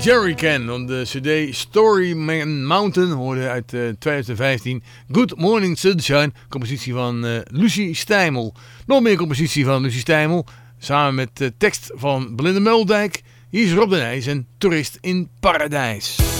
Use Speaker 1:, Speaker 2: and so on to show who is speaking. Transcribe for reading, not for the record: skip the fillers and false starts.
Speaker 1: Jerrycan van de cd Storyman Mountain hoorde uit 2015. Good Morning Sunshine, compositie van Lucie Stijmel. Nog meer compositie van Lucie Stijmel, samen met tekst van Belinda Muldijk. Hier is Rob de Nijs en Toerist in Paradijs.